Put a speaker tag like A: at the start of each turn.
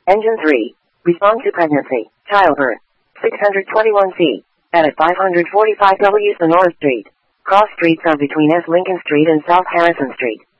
A: Engine 3. Respond to pregnancy, childbirth. 621C. At 545 W Sonora Street. Cross streets are between S. Lincoln Street and South Harrison Street.